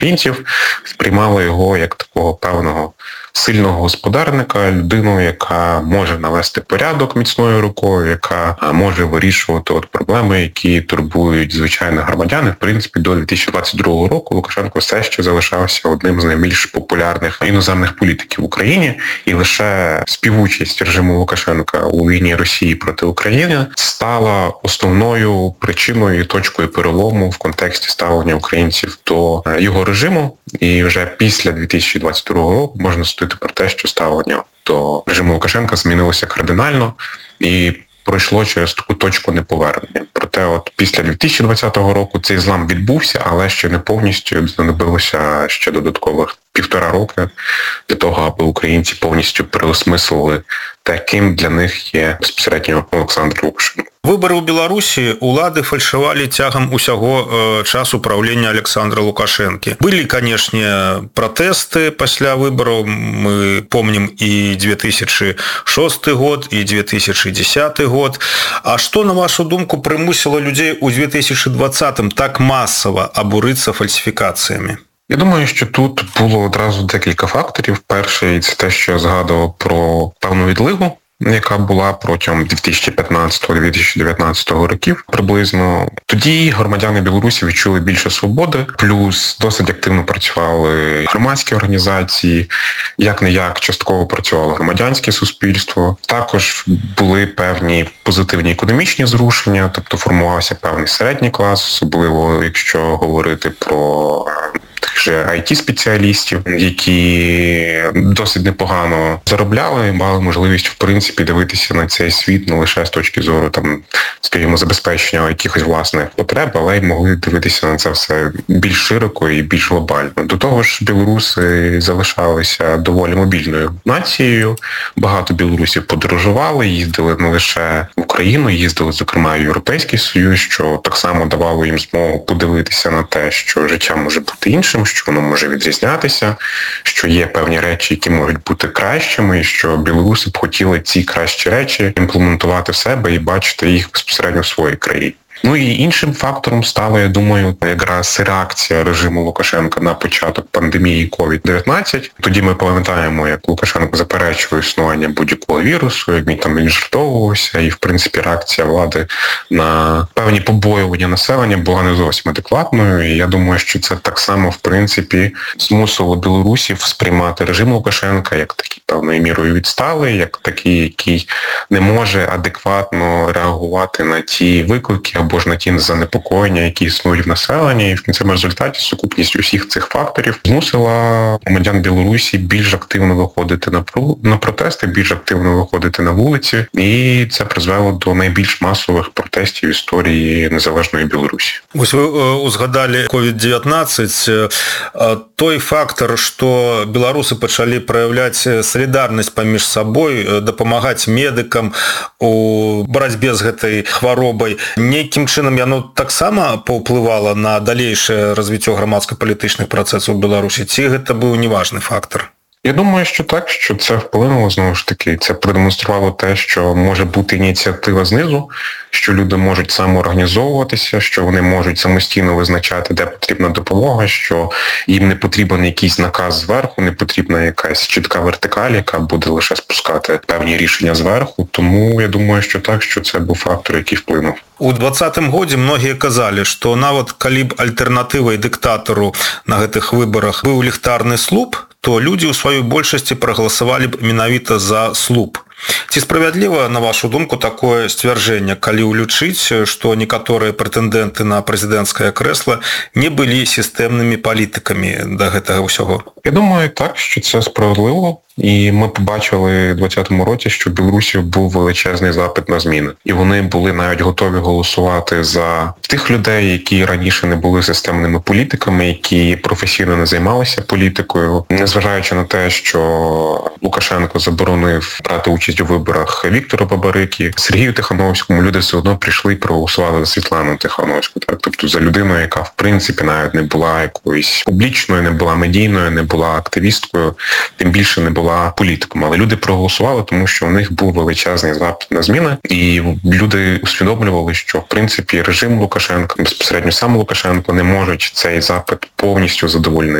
українців сприймали його як такого певного сильного господарника, людину, яка може навести порядок міцною рукою, яка може вирішувати проблеми, які турбують звичайних громадян. В принципі, до 2022 року Лукашенко все ще залишався одним з найбільш популярних іноземних політиків в Україні, і лише співучасть режиму Лукашенка у війні Росії проти України стала основною причиною і точкою перелому в контексті ставлення українців до його режиму. І вже після 2022 року можна судити про те, що ставлення до режиму Лукашенка змінилося кардинально і пройшло через таку точку неповернення. Проте після 2020 року цей злам відбувся, але ще не повністю, знадобилося ще додаткових 1,5 роки для того, аби українці повністю переосмислили те, ким для них є безпосередньо Олександр Лукашенко. Выбары ў Беларусі улады фальшавалі цягам усяго часу правлення Александра Лукашэнкі. Былі, канешне, пратэсты пасля выбараў. Мы помнім і 2006 год, і 2010 год. А што, на вашу думку, прымусіла людзей у 2020-м так масава абурыцца фальсіфікацыямі? Я думаю, що тут було одразу декілька факторів. Перший – це те, що я згадував про певну відлигу, яка була протягом 2015-2019 років приблизно. Тоді громадяни Білорусі відчули більше свободи, плюс досить активно працювали громадські організації, як-не-як частково працювало громадянське суспільство. Також були певні позитивні економічні зрушення, тобто формувався певний середній клас, особливо якщо говорити про тих же IT-спеціалістів, які досить непогано заробляли і мали можливість, в принципі, дивитися на цей світ не лише з точки зору, скажімо, забезпечення якихось власних потреб, але й могли дивитися на це все більш широко і більш глобально. До того ж, білоруси залишалися доволі мобільною нацією. Багато білорусів подорожували, їздили не лише в Україну, їздили, зокрема, в Європейський Союз, що так само давало їм змогу подивитися на те, що життя може бути іншим, що воно може відрізнятися, що є певні речі, які можуть бути кращими, і що білоруси б хотіли ці кращі речі імплементувати в себе і бачити їх безпосередньо в своїй країні. Ну і іншим фактором стала, я думаю, якраз реакція режиму Лукашенка на початок пандемії COVID-19. Тоді ми пам'ятаємо, як Лукашенко заперечував існування будь-якого вірусу, як він там віджартовувався, і, в принципі, реакція влади на певні побоювання населення була не зовсім адекватною. І я думаю, що це так само, в принципі, змусило білорусів сприймати режим Лукашенка як такий певною мірою відсталий, як такий, який не може адекватно реагувати на ті виклики або ж на ті занепокоєння, які існують в населенні. І в кінцевому результаті сукупність усіх цих факторів змусила громадян Білорусі більш активно виходити на протести, більш активно виходити на вулиці. І це призвело до найбільш масових протестів в історії незалежної Білорусі. Ось ви узгадали COVID-19. Той фактор, што беларусы пачалі праяўляць салідарнасць паміж сабой, дапамагаць медыкам у барацьбе з гэтай хваробай, нейкім чынам яно таксама паўплывала на далейшае развіццё грамадска-палітычных працэсаў у Беларусі, ці гэта быў неважны фактор? Я думаю, що так, що це вплинуло, знову ж таки, це продемонструвало те, що може бути ініціатива знизу, що люди можуть самоорганізовуватися, що вони можуть самостійно визначати, де потрібна допомога, що їм не потрібен якийсь наказ зверху, не потрібна якась чітка вертикаль, яка буде лише спускати певні рішення зверху. Тому я думаю, що так, що це був фактор, який вплинув. У 2020 годзе многія казалі, што нават калі б альтэрнатывай дыктатару на гэтых выбарах быў ліхтарны слуп, то людзі ў сваёй большасці прагаласавалі б менавіта за слуп. Ці справядліва, на вашу думку, такое сцвярджэнне, калі ўлічыць, што некаторыя прэтэндэнты на прэзідэнцкае крэсла не былі сістэмнымі палітыкамі да гэтага ўсяго? Я думаю, так, що це справедливо. І ми побачили у 2020 році, що в Білорусі був величезний запит на зміни. І вони були навіть готові голосувати за тих людей, які раніше не були системними політиками, які професійно не займалися політикою. Незважаючи на те, що Лукашенко заборонив брати участь у виборах Віктору Бабарикі, Сергію Тихановському, люди все одно прийшли і проголосували за Світлану Тихановську. Так? Тобто за людину, яка в принципі навіть не була якоюсь публічною, не була медійною, не була активісткою, тим більше не була політиком. Але люди проголосували, тому що у них був величезний запит на зміни, і люди усвідомлювали, що, в принципі, режим Лукашенка, безпосередньо сам Лукашенко, не можуть цей запит повністю задовольнити.